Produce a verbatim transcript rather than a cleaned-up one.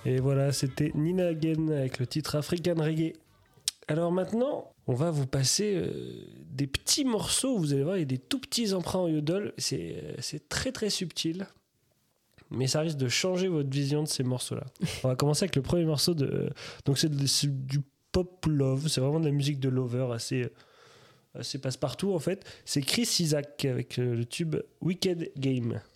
Et voilà, c'était Nina Hagen avec le titre African Reggae. Alors maintenant, on va vous passer euh, des petits morceaux. Vous allez voir, il y a des tout petits emprunts en yodel. C'est, euh, c'est très très subtil. Mais ça risque de changer votre vision de ces morceaux-là. On va commencer avec le premier morceau. De, donc c'est, de, c'est du pop love. C'est vraiment de la musique de lover assez, assez passe-partout en fait. C'est Chris Isaak avec le tube Wicked Game.